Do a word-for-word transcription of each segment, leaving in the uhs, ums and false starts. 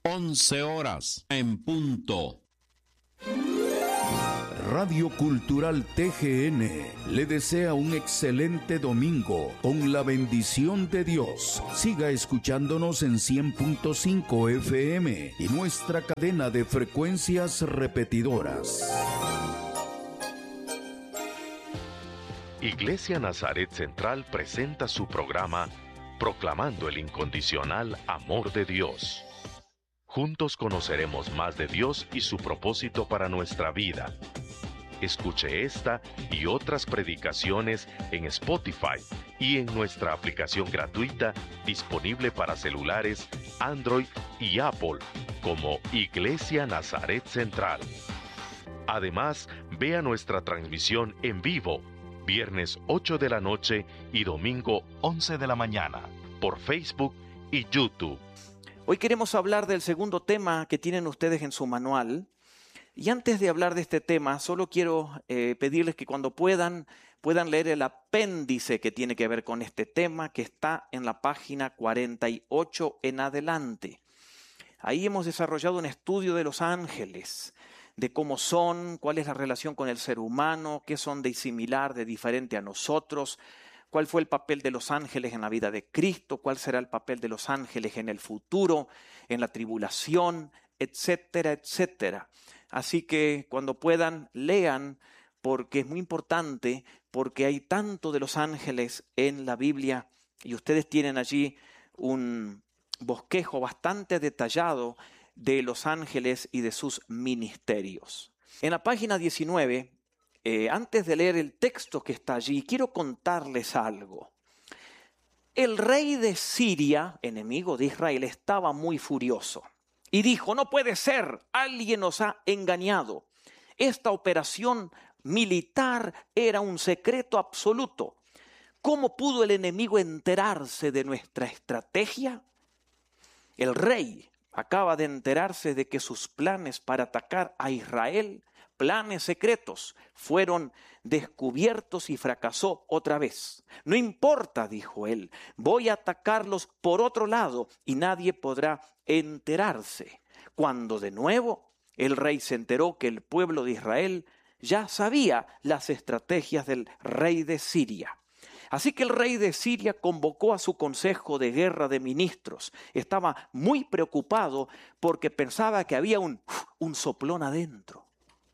once horas en punto. Radio Cultural T G N le desea un excelente domingo con la bendición de Dios. Siga escuchándonos en cien punto cinco F M y nuestra cadena de frecuencias repetidoras. Iglesia Nazaret Central presenta su programa Proclamando el incondicional amor de Dios. Juntos conoceremos más de Dios y su propósito para nuestra vida. Escuche esta y otras predicaciones en Spotify y en nuestra aplicación gratuita disponible para celulares Android y Apple como Iglesia Nazaret Central. Además, vea nuestra transmisión en vivo viernes ocho de la noche y domingo once de la mañana por Facebook y YouTube. Hoy queremos hablar del segundo tema que tienen ustedes en su manual. Y antes de hablar de este tema, solo quiero eh, pedirles que cuando puedan, puedan leer el apéndice que tiene que ver con este tema, que está en la página cuarenta y ocho en adelante. Ahí hemos desarrollado un estudio de los ángeles, de cómo son, cuál es la relación con el ser humano, qué son de similar, de diferente a nosotros, cuál fue el papel de los ángeles en la vida de Cristo, cuál será el papel de los ángeles en el futuro, en la tribulación, etcétera, etcétera. Así que cuando puedan, lean, porque es muy importante, porque hay tanto de los ángeles en la Biblia y ustedes tienen allí un bosquejo bastante detallado de los ángeles y de sus ministerios. En la página diecinueve, eh, antes de leer el texto que está allí, quiero contarles algo. El rey de Siria, enemigo de Israel, estaba muy furioso y dijo: no puede ser, alguien nos ha engañado. Esta operación militar era un secreto absoluto. ¿Cómo pudo el enemigo enterarse de nuestra estrategia? El rey acaba de enterarse de que sus planes para atacar a Israel, planes secretos, fueron descubiertos y fracasó otra vez. No importa, dijo él, voy a atacarlos por otro lado y nadie podrá enterarse. Cuando de nuevo el rey se enteró que el pueblo de Israel ya sabía las estrategias del rey de Siria. Así que el rey de Siria convocó a su consejo de guerra de ministros. Estaba muy preocupado porque pensaba que había un, un soplón adentro,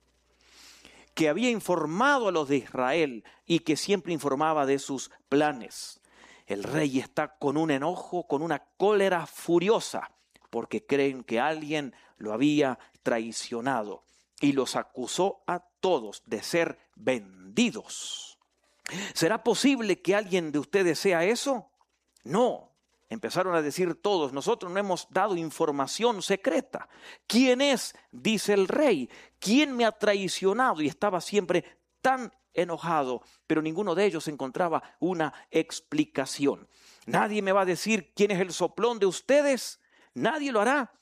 que había informado a los de Israel y que siempre informaba de sus planes. El rey está con un enojo, con una cólera furiosa, porque creen que alguien lo había traicionado y los acusó a todos de ser vendidos. ¿Será posible que alguien de ustedes sea eso? No. Empezaron a decir todos: nosotros no hemos dado información secreta. ¿Quién es?, dice el rey. ¿Quién me ha traicionado? Y estaba siempre tan enojado, pero ninguno de ellos encontraba una explicación. ¿Nadie me va a decir quién es el soplón de ustedes? ¿Nadie lo hará?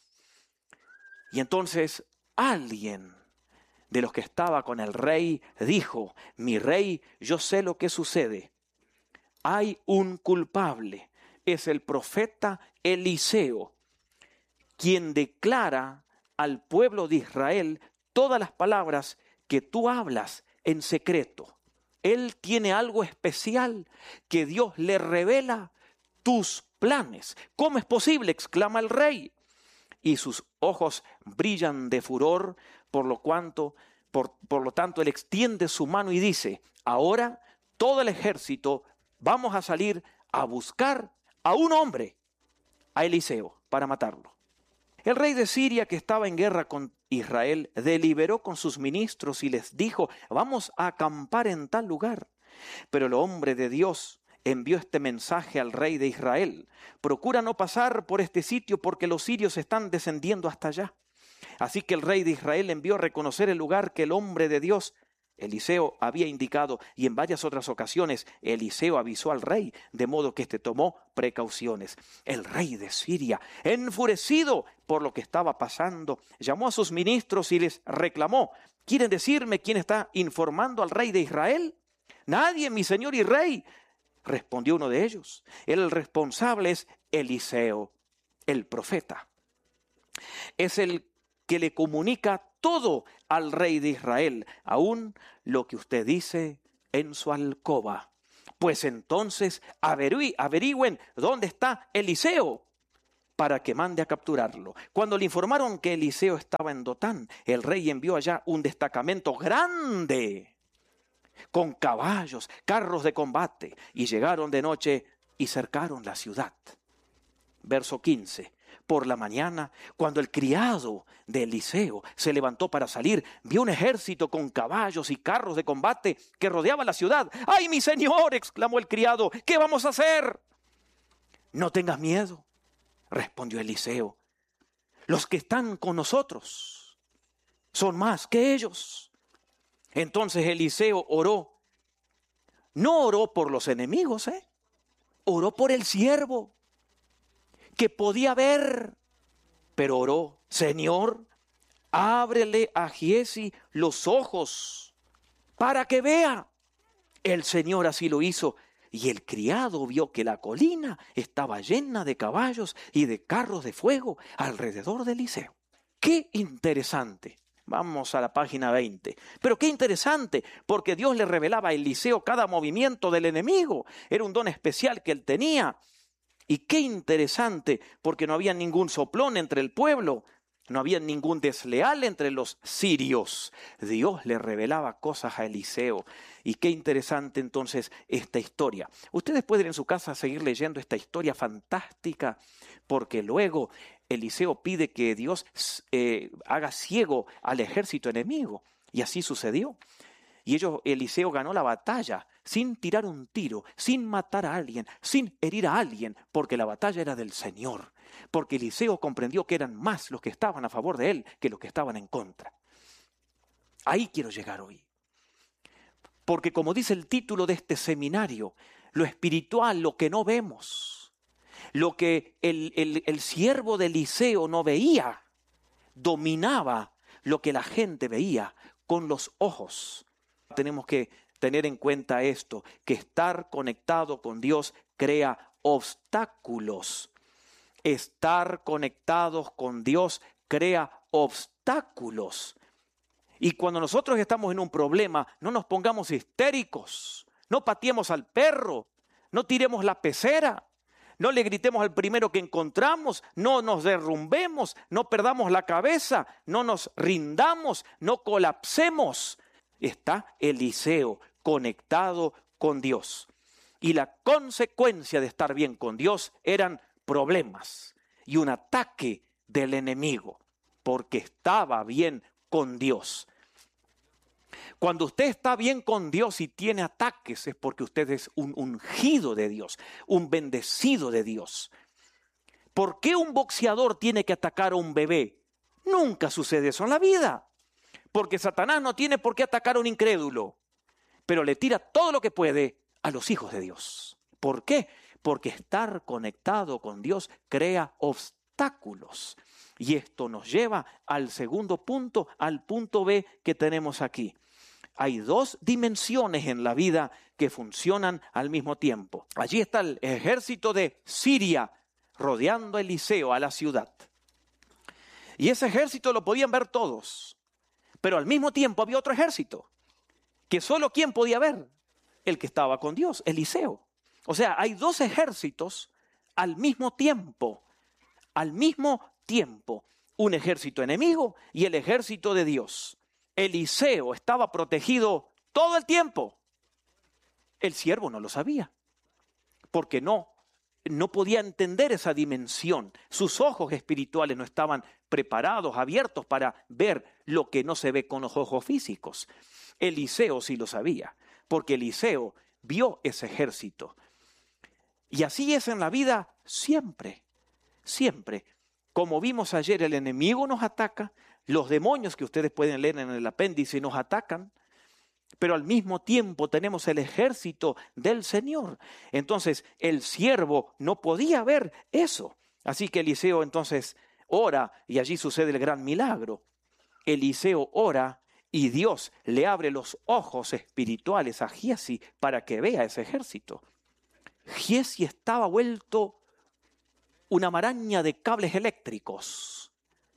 Y entonces alguien de los que estaba con el rey dijo: mi rey, yo sé lo que sucede. Hay un culpable, es el profeta Eliseo, quien declara al pueblo de Israel todas las palabras que tú hablas en secreto. Él tiene algo especial que Dios le revela, tus planes. ¿Cómo es posible?, exclama el rey. Y sus ojos brillan de furor, por lo cuanto, por, por lo tanto, él extiende su mano y dice: ahora todo el ejército vamos a salir a buscar a un hombre, a Eliseo, para matarlo. El rey de Siria, que estaba en guerra con Israel, deliberó con sus ministros y les dijo: vamos a acampar en tal lugar. Pero el hombre de Dios envió este mensaje al rey de Israel: procura no pasar por este sitio porque los sirios están descendiendo hasta allá. Así que el rey de Israel envió a reconocer el lugar que el hombre de Dios, Eliseo, había indicado, y en varias otras ocasiones Eliseo avisó al rey, de modo que éste tomó precauciones. El rey de Siria, enfurecido por lo que estaba pasando, llamó a sus ministros y les reclamó: ¿quieren decirme quién está informando al rey de Israel? Nadie, mi señor y rey, respondió uno de ellos. El responsable es Eliseo, el profeta. Es el que le comunica todo al rey de Israel, aún lo que usted dice en su alcoba. Pues entonces averigüen dónde está Eliseo, para que mande a capturarlo. Cuando le informaron que Eliseo estaba en Dotán, el rey envió allá un destacamento grande, con caballos, carros de combate, y llegaron de noche y cercaron la ciudad. Verso quince. Por la mañana, cuando el criado de Eliseo se levantó para salir, vio un ejército con caballos y carros de combate que rodeaba la ciudad. ¡Ay, mi señor!, exclamó el criado, ¿qué vamos a hacer? No tengas miedo, respondió Eliseo. Los que están con nosotros son más que ellos. Entonces Eliseo oró. No oró por los enemigos, ¿eh? Oró por el siervo, que podía ver, pero oró: Señor, ábrele a Giezi los ojos para que vea. El Señor así lo hizo, y el criado vio que la colina estaba llena de caballos y de carros de fuego alrededor de Eliseo. ¡Qué interesante! Vamos a la página veinte. Pero qué interesante, porque Dios le revelaba a Eliseo cada movimiento del enemigo. Era un don especial que él tenía. Y qué interesante, porque no había ningún soplón entre el pueblo, no había ningún desleal entre los sirios. Dios le revelaba cosas a Eliseo. Y qué interesante entonces esta historia. Ustedes pueden en su casa seguir leyendo esta historia fantástica, porque luego Eliseo pide que Dios eh, haga ciego al ejército enemigo. Y así sucedió. Y ellos, Eliseo ganó la batalla sin tirar un tiro, sin matar a alguien, sin herir a alguien, porque la batalla era del Señor. Porque Eliseo comprendió que eran más los que estaban a favor de él que los que estaban en contra. Ahí quiero llegar hoy. Porque como dice el título de este seminario, lo espiritual, lo que no vemos, lo que el, el, el siervo de Eliseo no veía, dominaba lo que la gente veía con los ojos. Tenemos que tener en cuenta esto, que estar conectado con Dios crea obstáculos. Estar conectados con Dios crea obstáculos. Y cuando nosotros estamos en un problema, no nos pongamos histéricos, no pateemos al perro, no tiremos la pecera, no le gritemos al primero que encontramos, no nos derrumbemos, no perdamos la cabeza, no nos rindamos, no colapsemos. Está Eliseo conectado con Dios. Y la consecuencia de estar bien con Dios eran problemas y un ataque del enemigo, porque estaba bien con Dios. Cuando usted está bien con Dios y tiene ataques, es porque usted es un ungido de Dios, un bendecido de Dios. ¿Por qué un boxeador tiene que atacar a un bebé? Nunca sucede eso en la vida. Porque Satanás no tiene por qué atacar a un incrédulo, pero le tira todo lo que puede a los hijos de Dios. ¿Por qué? Porque estar conectado con Dios crea obstáculos. Y esto nos lleva al segundo punto, al punto B que tenemos aquí. Hay dos dimensiones en la vida que funcionan al mismo tiempo. Allí está el ejército de Siria rodeando a Eliseo, a la ciudad. Y ese ejército lo podían ver todos. Pero al mismo tiempo había otro ejército, que solo ¿quién podía ver? El que estaba con Dios, Eliseo. O sea, hay dos ejércitos al mismo tiempo, al mismo tiempo. Un ejército enemigo y el ejército de Dios. Eliseo estaba protegido todo el tiempo. El siervo no lo sabía, porque no, no podía entender esa dimensión. Sus ojos espirituales no estaban preparados, abiertos para ver lo que no se ve con los ojos físicos. Eliseo sí lo sabía, porque Eliseo vio ese ejército. Y así es en la vida siempre, siempre. Como vimos ayer, el enemigo nos ataca, los demonios que ustedes pueden leer en el apéndice nos atacan, pero al mismo tiempo tenemos el ejército del Señor. Entonces el siervo no podía ver eso. Así que Eliseo entonces ora y allí sucede el gran milagro. Eliseo ora y Dios le abre los ojos espirituales a Giezi para que vea ese ejército. Giezi estaba vuelto una maraña de cables eléctricos.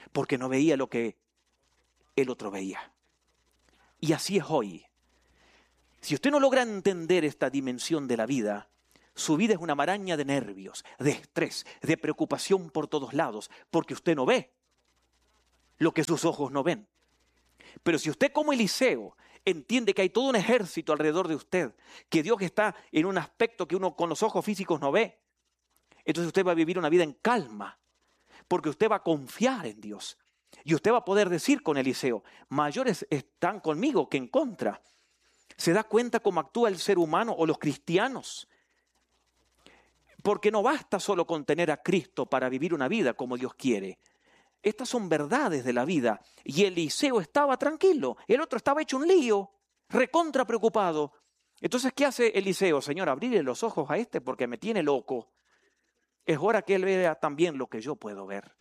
porque no veía lo que el otro veía. Y así es hoy. Si usted no logra entender esta dimensión de la vida, su vida es una maraña de nervios, de estrés, de preocupación por todos lados, porque usted no ve lo que sus ojos no ven. Pero si usted, como Eliseo, entiende que hay todo un ejército alrededor de usted, que Dios está en un aspecto que uno con los ojos físicos no ve, entonces usted va a vivir una vida en calma, porque usted va a confiar en Dios. Y usted va a poder decir con Eliseo, mayores están conmigo que en contra. ¿Se da cuenta cómo actúa el ser humano o los cristianos? Porque no basta solo con tener a Cristo para vivir una vida como Dios quiere. Estas son verdades de la vida. Y Eliseo estaba tranquilo. El otro estaba hecho un lío, recontra preocupado. Entonces, ¿qué hace Eliseo? Señor, abrirle los ojos a este porque me tiene loco. Es hora que él vea también lo que yo puedo ver.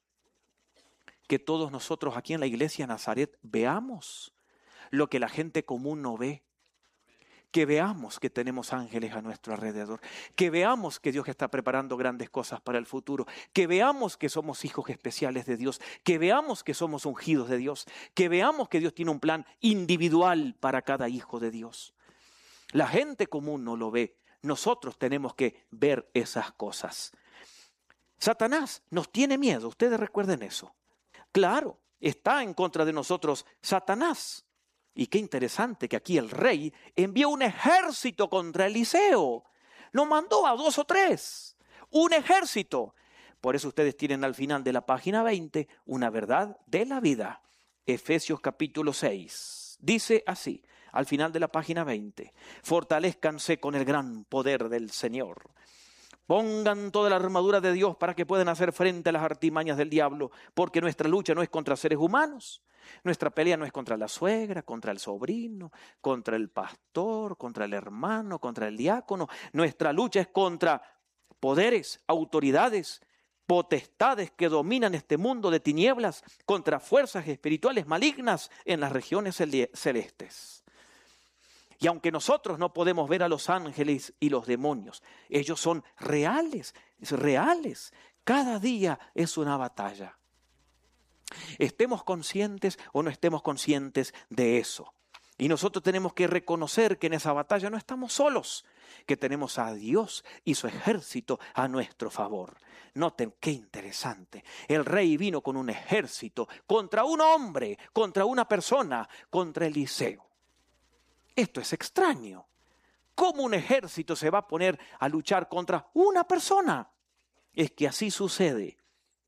Que todos nosotros aquí en la iglesia de Nazaret veamos lo que la gente común no ve. Que veamos que tenemos ángeles a nuestro alrededor, que veamos que Dios está preparando grandes cosas para el futuro, que veamos que somos hijos especiales de Dios, que veamos que somos ungidos de Dios, que veamos que Dios tiene un plan individual para cada hijo de Dios. La gente común no lo ve, nosotros tenemos que ver esas cosas. Satanás nos tiene miedo, ustedes recuerden eso. Claro, está en contra de nosotros Satanás. Y qué interesante que aquí el rey envió un ejército contra Eliseo. No mandó a dos o tres, un ejército. Por eso ustedes tienen al final de la página veinte una verdad de la vida. Efesios capítulo seis. Dice así, al final de la página veinte. Fortalezcanse con el gran poder del Señor. Pongan toda la armadura de Dios para que puedan hacer frente a las artimañas del diablo, porque nuestra lucha no es contra seres humanos. Nuestra pelea no es contra la suegra, contra el sobrino, contra el pastor, contra el hermano, contra el diácono. Nuestra lucha es contra poderes, autoridades, potestades que dominan este mundo de tinieblas, contra fuerzas espirituales malignas en las regiones celestes. Y aunque nosotros no podemos ver a los ángeles y los demonios, ellos son reales, reales. Cada día es una batalla. Estemos conscientes o no estemos conscientes de eso. Y nosotros tenemos que reconocer que en esa batalla no estamos solos, que tenemos a Dios y su ejército a nuestro favor. Noten qué interesante. El rey vino con un ejército contra un hombre, contra una persona, contra Eliseo. Esto es extraño. ¿Cómo un ejército se va a poner a luchar contra una persona? Es que así sucede.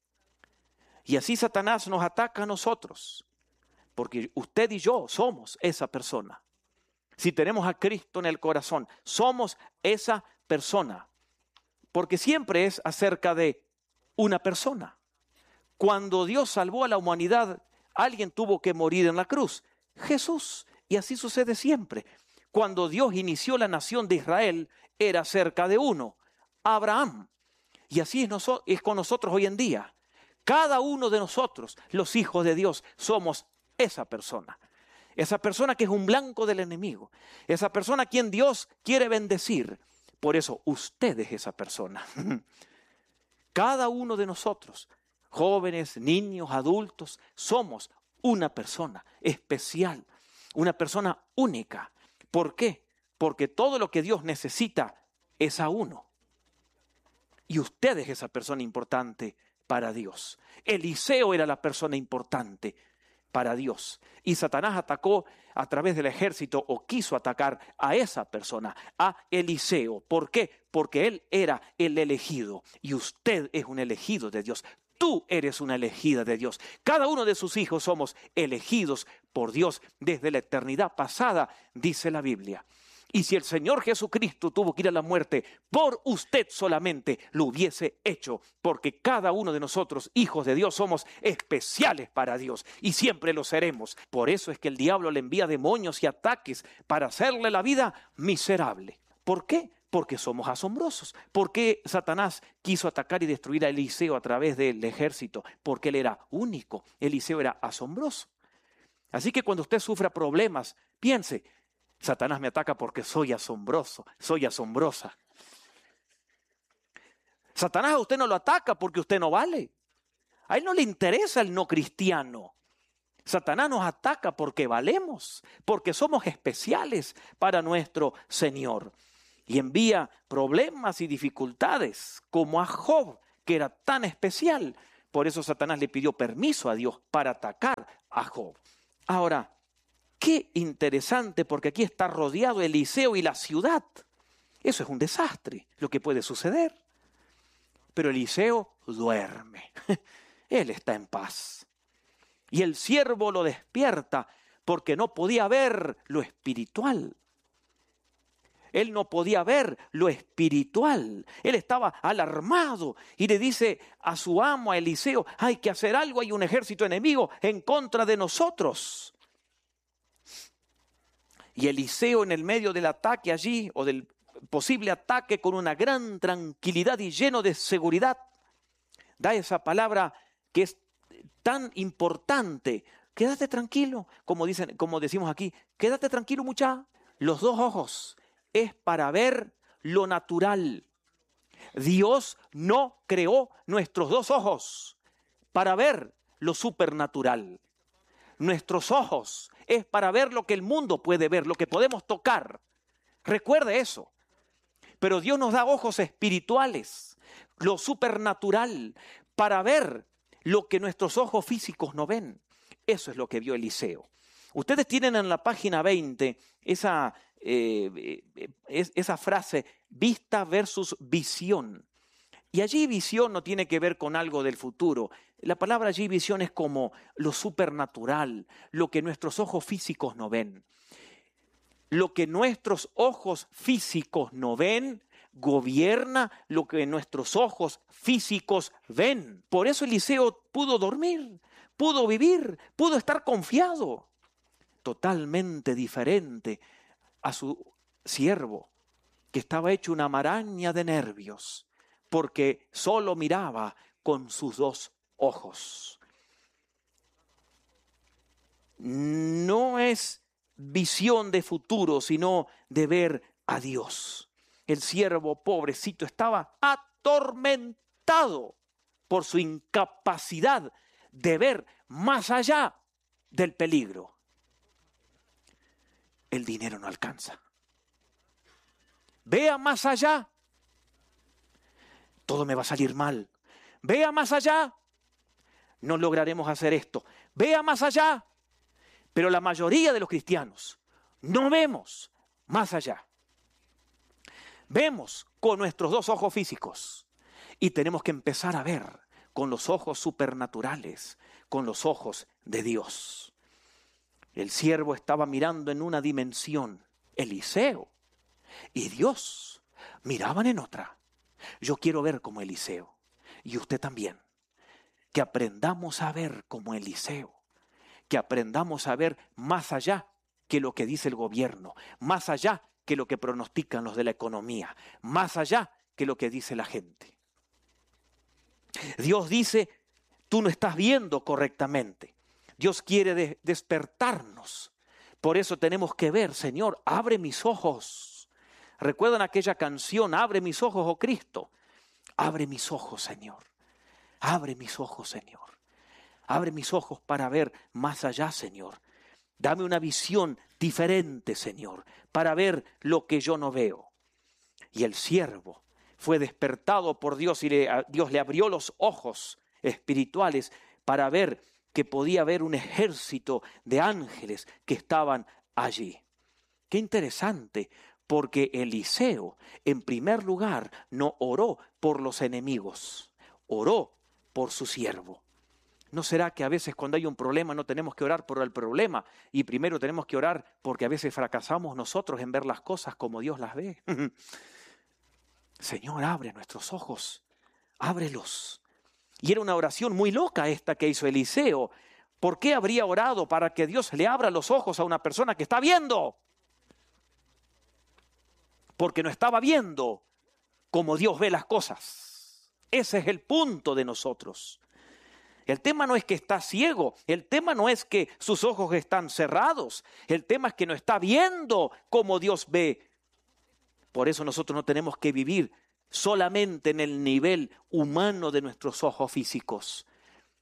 Y así Satanás nos ataca a nosotros, porque usted y yo somos esa persona. Si tenemos a Cristo en el corazón, somos esa persona, porque siempre es acerca de una persona. Cuando Dios salvó a la humanidad, alguien tuvo que morir en la cruz, Jesús, y así sucede siempre. Cuando Dios inició la nación de Israel, era acerca de uno, Abraham, y así es, noso- es con nosotros hoy en día. Cada uno de nosotros, los hijos de Dios, somos esa persona. Esa persona que es un blanco del enemigo. Esa persona a quien Dios quiere bendecir. Por eso usted es esa persona. Cada uno de nosotros, jóvenes, niños, adultos, somos una persona especial. Una persona única. ¿Por qué? Porque todo lo que Dios necesita es a uno. Y usted es esa persona importante para Dios. Eliseo era la persona importante para Dios. Y Satanás atacó a través del ejército o quiso atacar a esa persona, a Eliseo. ¿Por qué? Porque él era el elegido y usted es un elegido de Dios. Tú eres una elegida de Dios. Cada uno de sus hijos somos elegidos por Dios desde la eternidad pasada, dice la Biblia. Y si el Señor Jesucristo tuvo que ir a la muerte por usted solamente, lo hubiese hecho, porque cada uno de nosotros, hijos de Dios, somos especiales para Dios y siempre lo seremos. Por eso es que el diablo le envía demonios y ataques para hacerle la vida miserable. ¿Por qué? Porque somos asombrosos. ¿Por qué Satanás quiso atacar y destruir a Eliseo a través del ejército? Porque él era único. Eliseo era asombroso. Así que cuando usted sufra problemas, piense, Satanás me ataca porque soy asombroso, soy asombrosa. Satanás a usted no lo ataca porque usted no vale. A él no le interesa el no cristiano. Satanás nos ataca porque valemos, porque somos especiales para nuestro Señor. Y envía problemas y dificultades, como a Job, que era tan especial. Por eso Satanás le pidió permiso a Dios para atacar a Job. Ahora, qué interesante, porque aquí está rodeado Eliseo y la ciudad. Eso es un desastre, lo que puede suceder. Pero Eliseo duerme. Él está en paz. Y el siervo lo despierta porque no podía ver lo espiritual. Él no podía ver lo espiritual. Él estaba alarmado y le dice a su amo, a Eliseo, hay que hacer algo, hay un ejército enemigo en contra de nosotros. Y Eliseo, en el medio del ataque allí, o del posible ataque, con una gran tranquilidad y lleno de seguridad, da esa palabra que es tan importante. Quédate tranquilo, como dicen, como decimos aquí, quédate tranquilo, muchacho. Los dos ojos es para ver lo natural. Dios no creó nuestros dos ojos para ver lo supernatural. Nuestros ojos es para ver lo que el mundo puede ver, lo que podemos tocar. Recuerde eso. Pero Dios nos da ojos espirituales, lo supernatural, para ver lo que nuestros ojos físicos no ven. Eso es lo que vio Eliseo. Ustedes tienen en la página veinte esa, eh, es, esa frase, vista versus visión. Y allí visión no tiene que ver con algo del futuro. La palabra allí visión es como lo supernatural, lo que nuestros ojos físicos no ven. Lo que nuestros ojos físicos no ven, gobierna lo que nuestros ojos físicos ven. Por eso Eliseo pudo dormir, pudo vivir, pudo estar confiado. Totalmente diferente a su siervo, que estaba hecho una maraña de nervios, porque solo miraba con sus dos ojos. No es visión de futuro, sino de ver a Dios. El siervo pobrecito estaba atormentado por su incapacidad de ver más allá del peligro. El dinero no alcanza. Vea más allá. Todo me va a salir mal. Vea más allá. No lograremos hacer esto. Vea más allá. Pero la mayoría de los cristianos no vemos más allá. Vemos con nuestros dos ojos físicos y tenemos que empezar a ver con los ojos supernaturales, con los ojos de Dios. El siervo estaba mirando en una dimensión, Eliseo, y Dios miraban en otra. Yo quiero ver como Eliseo, y usted también, que aprendamos a ver como Eliseo, que aprendamos a ver más allá que lo que dice el gobierno, más allá que lo que pronostican los de la economía, más allá que lo que dice la gente. Dios dice, tú no estás viendo correctamente. Dios quiere de- despertarnos. Por eso tenemos que ver, Señor, abre mis ojos. ¿Recuerdan aquella canción, abre mis ojos, oh Cristo? Abre mis ojos, Señor. Abre mis ojos, Señor. Abre mis ojos para ver más allá, Señor. Dame una visión diferente, Señor, para ver lo que yo no veo. Y el siervo fue despertado por Dios y le, a, Dios le abrió los ojos espirituales para ver que podía haber un ejército de ángeles que estaban allí. Qué interesante, porque Eliseo, en primer lugar, no oró por los enemigos, oró por su siervo. ¿No será que a veces cuando hay un problema no tenemos que orar por el problema y primero tenemos que orar porque a veces fracasamos nosotros en ver las cosas como Dios las ve? Señor, abre nuestros ojos, ábrelos. Y era una oración muy loca esta que hizo Eliseo. ¿Por qué habría orado para que Dios le abra los ojos a una persona que está viendo? Porque no estaba viendo como Dios ve las cosas. Ese es el punto de nosotros. El tema no es que está ciego, el tema no es que sus ojos están cerrados, el tema es que no está viendo como Dios ve. Por eso nosotros no tenemos que vivir solamente en el nivel humano de nuestros ojos físicos.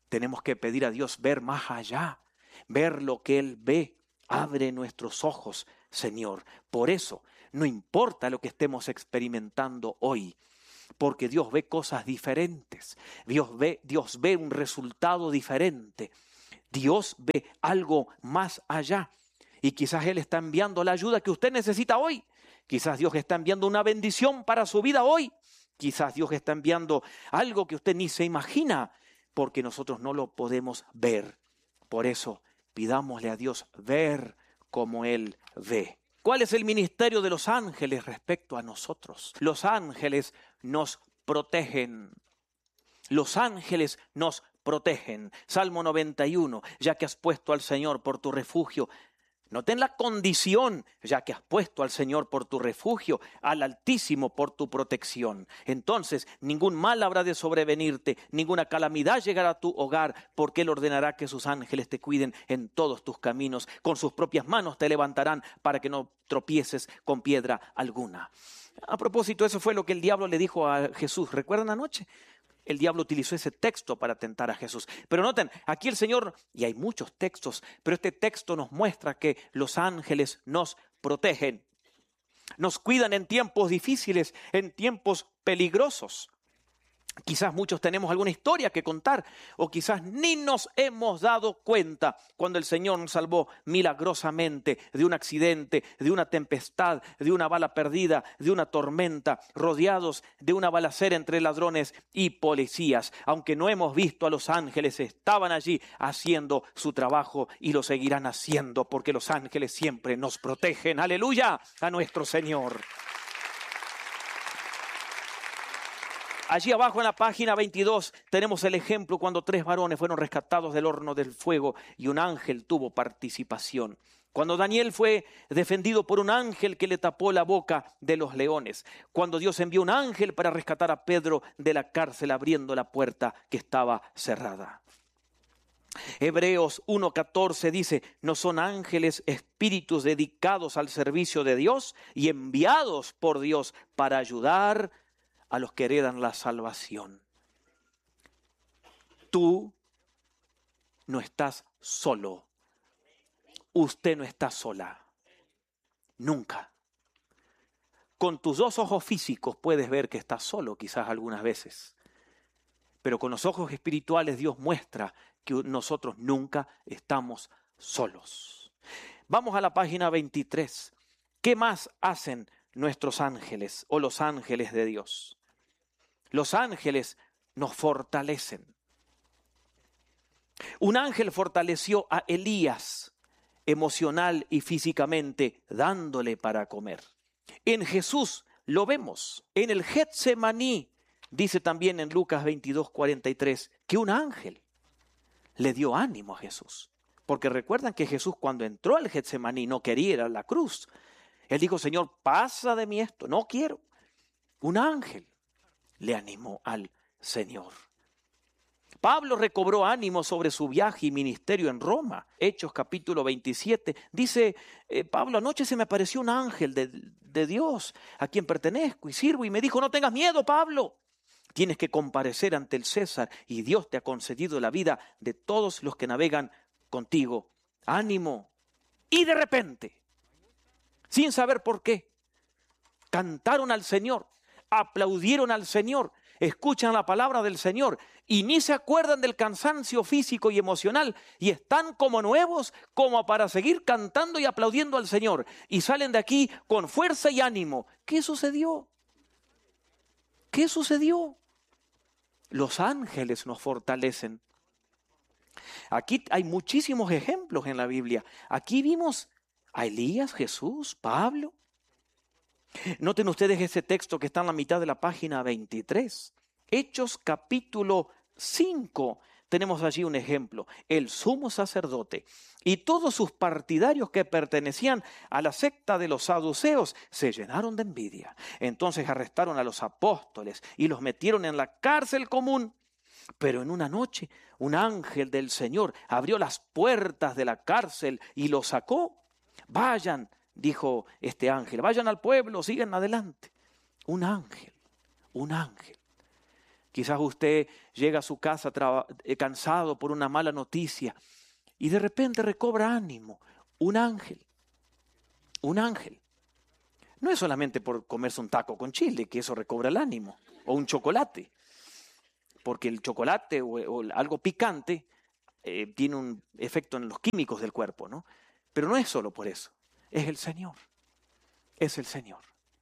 Tenemos que pedir a Dios ver más allá, ver lo que Él ve. Abre nuestros ojos, Señor. Por eso, no importa lo que estemos experimentando hoy, porque Dios ve cosas diferentes. Dios ve, Dios ve un resultado diferente. Dios ve algo más allá. Y quizás Él está enviando la ayuda que usted necesita hoy. Quizás Dios está enviando una bendición para su vida hoy. Quizás Dios está enviando algo que usted ni se imagina, porque nosotros no lo podemos ver. Por eso, pidámosle a Dios ver como Él ve. ¿Cuál es el ministerio de los ángeles respecto a nosotros? Los ángeles nos protegen. Los ángeles nos protegen. Salmo noventa y uno, ya que has puesto al Señor por tu refugio. Noten la condición, ya que has puesto al Señor por tu refugio, al Altísimo por tu protección. Entonces, ningún mal habrá de sobrevenirte, ninguna calamidad llegará a tu hogar, porque Él ordenará que sus ángeles te cuiden en todos tus caminos. Con sus propias manos te levantarán para que no tropieces con piedra alguna. A propósito, eso fue lo que el diablo le dijo a Jesús. ¿Recuerdan anoche? El diablo utilizó ese texto para tentar a Jesús. Pero noten, aquí el Señor, y hay muchos textos, pero este texto nos muestra que los ángeles nos protegen. Nos cuidan en tiempos difíciles, en tiempos peligrosos. Quizás muchos tenemos alguna historia que contar, o quizás ni nos hemos dado cuenta cuando el Señor nos salvó milagrosamente de un accidente, de una tempestad, de una bala perdida, de una tormenta, rodeados de una balacera entre ladrones y policías. Aunque no hemos visto a los ángeles, estaban allí haciendo su trabajo y lo seguirán haciendo, porque los ángeles siempre nos protegen. ¡Aleluya! A nuestro Señor. Allí abajo en la página veintidós tenemos el ejemplo cuando tres varones fueron rescatados del horno del fuego y un ángel tuvo participación. Cuando Daniel fue defendido por un ángel que le tapó la boca de los leones. Cuando Dios envió un ángel para rescatar a Pedro de la cárcel abriendo la puerta que estaba cerrada. Hebreos uno catorce dice, ¿no son ángeles espíritus dedicados al servicio de Dios y enviados por Dios para ayudar a los que heredan la salvación? Tú no estás solo. Usted no está sola. Nunca. Con tus dos ojos físicos puedes ver que estás solo quizás algunas veces. Pero con los ojos espirituales Dios muestra que nosotros nunca estamos solos. Vamos a la página veintitrés. ¿Qué más hacen nuestros ángeles o los ángeles de Dios? Los ángeles nos fortalecen. Un ángel fortaleció a Elías emocional y físicamente, dándole para comer. En Jesús lo vemos. En el Getsemaní, dice también en Lucas veintidós cuarenta y tres, que un ángel le dio ánimo a Jesús. Porque recuerdan que Jesús cuando entró al Getsemaní no quería ir a la cruz. Él dijo, Señor, pasa de mí esto, no quiero. Un ángel le animó al Señor. Pablo recobró ánimo sobre su viaje y ministerio en Roma. Hechos capítulo veintisiete. Dice, eh, Pablo, anoche se me apareció un ángel de, de Dios a quien pertenezco y sirvo y me dijo, no tengas miedo, Pablo. Tienes que comparecer ante el César y Dios te ha concedido la vida de todos los que navegan contigo. Ánimo. Y de repente, sin saber por qué, cantaron al Señor, aplaudieron al Señor, escuchan la palabra del Señor y ni se acuerdan del cansancio físico y emocional y están como nuevos, como para seguir cantando y aplaudiendo al Señor y salen de aquí con fuerza y ánimo. ¿Qué sucedió? ¿Qué sucedió? Los ángeles nos fortalecen. Aquí hay muchísimos ejemplos en la Biblia. Aquí vimos a Elías, Jesús, Pablo. Noten ustedes ese texto que está en la mitad de la página veintitrés. Hechos capítulo cinco. Tenemos allí un ejemplo. El sumo sacerdote y todos sus partidarios que pertenecían a la secta de los saduceos se llenaron de envidia. Entonces arrestaron a los apóstoles y los metieron en la cárcel común. Pero en una noche un ángel del Señor abrió las puertas de la cárcel y los sacó. Vayan, dijo este ángel, vayan al pueblo, sigan adelante. Un ángel, un ángel. Quizás usted llega a su casa traba- cansado por una mala noticia y de repente recobra ánimo. Un ángel, un ángel. No es solamente por comerse un taco con chile que eso recobra el ánimo, o un chocolate, porque el chocolate o, o algo picante eh, tiene un efecto en los químicos del cuerpo, ¿no? Pero no es solo por eso, es el Señor, es el Señor,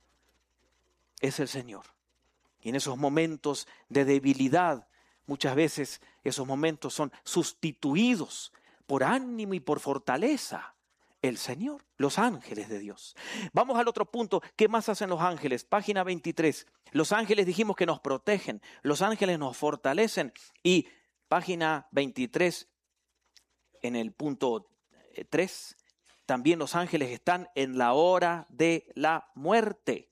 es el Señor. Y en esos momentos de debilidad, muchas veces esos momentos son sustituidos por ánimo y por fortaleza. El Señor, los ángeles de Dios. Vamos al otro punto. ¿Qué más hacen los ángeles? Página veintitrés. Los ángeles dijimos que nos protegen, los ángeles nos fortalecen. Y página veintitrés, en el punto tres, también los ángeles están en la hora de la muerte.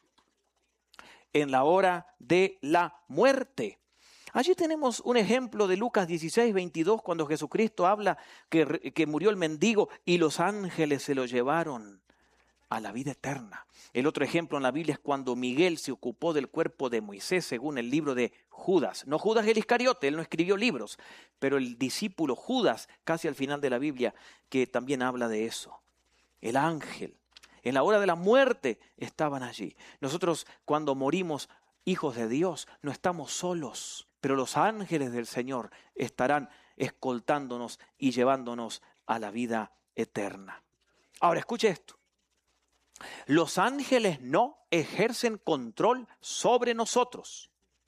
En la hora de la muerte. Allí tenemos un ejemplo de Lucas dieciséis, veintidós, cuando Jesucristo habla que, que murió el mendigo y los ángeles se lo llevaron a la vida eterna. El otro ejemplo en la Biblia es cuando Miguel se ocupó del cuerpo de Moisés, según el libro de Judas. No Judas el Iscariote, él no escribió libros, pero el discípulo Judas, casi al final de la Biblia, que también habla de eso. El ángel. En la hora de la muerte estaban allí. Nosotros cuando morimos, hijos de Dios, no estamos solos, pero los ángeles del Señor estarán escoltándonos y llevándonos a la vida eterna. Ahora, escuche esto. Los ángeles no ejercen control sobre nosotros,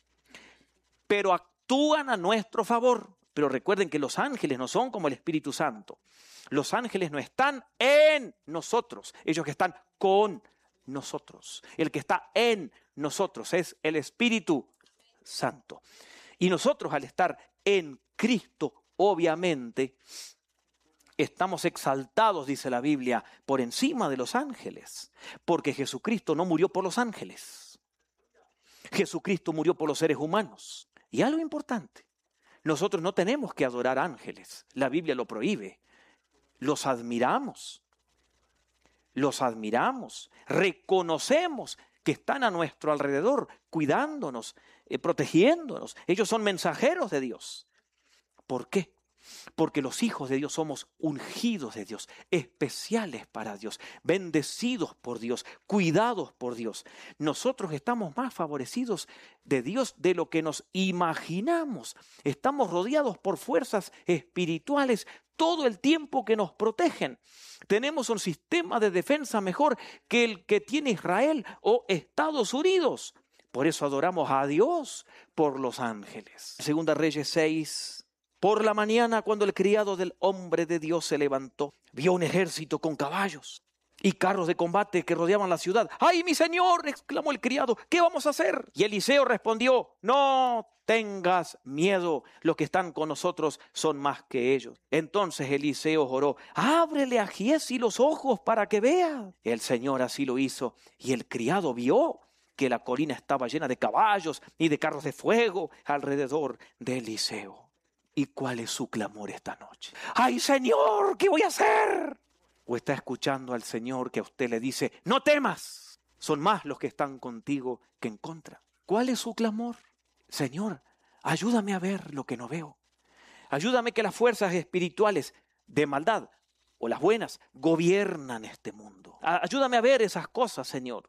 pero actúan a nuestro favor. Pero recuerden que los ángeles no son como el Espíritu Santo. Los ángeles no están en nosotros, ellos que están con nosotros. El que está en nosotros es el Espíritu Santo. Y nosotros, al estar en Cristo, obviamente, estamos exaltados, dice la Biblia, por encima de los ángeles, porque Jesucristo no murió por los ángeles. Jesucristo murió por los seres humanos. Y algo importante, nosotros no tenemos que adorar ángeles, la Biblia lo prohíbe. Los admiramos, los admiramos, reconocemos que están a nuestro alrededor, cuidándonos, eh, protegiéndonos. Ellos son mensajeros de Dios. ¿Por qué? Porque los hijos de Dios somos ungidos de Dios, especiales para Dios, bendecidos por Dios, cuidados por Dios. Nosotros estamos más favorecidos de Dios de lo que nos imaginamos. Estamos rodeados por fuerzas espirituales todo el tiempo que nos protegen. Tenemos un sistema de defensa mejor que el que tiene Israel o Estados Unidos. Por eso adoramos a Dios por los ángeles. Segunda Reyes seis. Por la mañana, cuando el criado del hombre de Dios se levantó, vio un ejército con caballos y carros de combate que rodeaban la ciudad. ¡Ay, mi señor!, exclamó el criado, ¿qué vamos a hacer? Y Eliseo respondió, no tengas miedo, los que están con nosotros son más que ellos. Entonces Eliseo oró, ábrele a Giezi los ojos para que vea. El Señor así lo hizo y el criado vio que la colina estaba llena de caballos y de carros de fuego alrededor de Eliseo. ¿Y cuál es su clamor esta noche? ¡Ay, Señor! ¿Qué voy a hacer? ¿O está escuchando al Señor que a usted le dice, no temas? Son más los que están contigo que en contra. ¿Cuál es su clamor? Señor, ayúdame a ver lo que no veo. Ayúdame que las fuerzas espirituales de maldad o las buenas gobiernan este mundo. Ayúdame a ver esas cosas, Señor.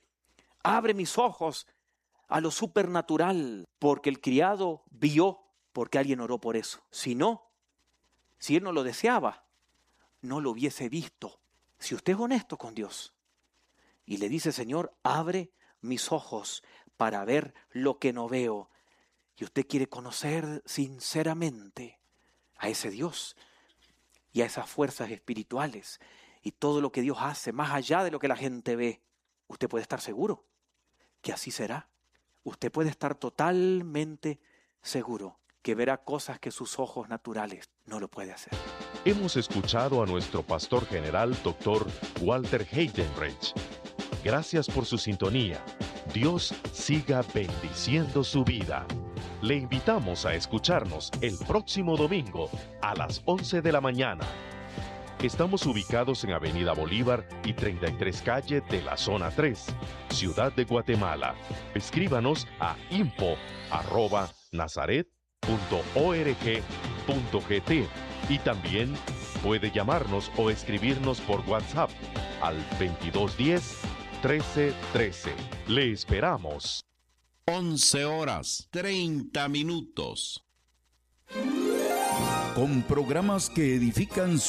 Abre mis ojos a lo supernatural, porque el criado vio. Porque alguien oró por eso. Si no, si él no lo deseaba, no lo hubiese visto. Si usted es honesto con Dios y le dice, Señor, abre mis ojos para ver lo que no veo, y usted quiere conocer sinceramente a ese Dios y a esas fuerzas espirituales y todo lo que Dios hace más allá de lo que la gente ve, usted puede estar seguro que así será. Usted puede estar totalmente seguro que verá cosas que sus ojos naturales no lo pueden hacer. Hemos escuchado a nuestro pastor general, doctor Walter Heidenreich. Gracias por su sintonía. Dios siga bendiciendo su vida. Le invitamos a escucharnos el próximo domingo a las once de la mañana. Estamos ubicados en Avenida Bolívar y treinta y tres calle de la Zona tres, Ciudad de Guatemala. Escríbanos a info arroba nazaret punto org punto gt y también puede llamarnos o escribirnos por WhatsApp al veintidós diez, trece trece. Le esperamos. once horas, treinta minutos. Con programas que edifican su